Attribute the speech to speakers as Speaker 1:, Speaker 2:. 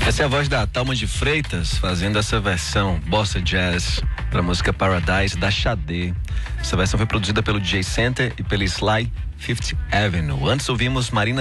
Speaker 1: Essa é a voz da Thalma de Freitas fazendo essa versão bossa jazz para a música Paradise da Xadê. Essa versão foi produzida pelo DJ Center e pelo Sly Fifth Avenue. Antes ouvimos Marina